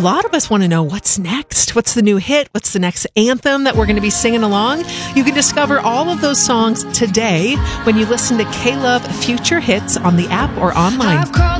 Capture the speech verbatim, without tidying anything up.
lot of us want to know what's next. What's the new hit? What's the next anthem that we're going to be singing along? You can discover all of those songs today when you listen to K-Love Future Hits on the app or online.